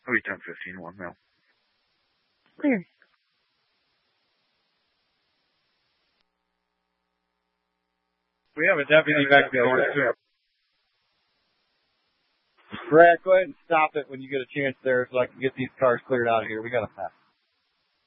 Oh, he's done 15, 1 mil. Clear. We have a deputy back there. Brad, go ahead and stop it when you get a chance there so I can get these cars cleared out of here. We got a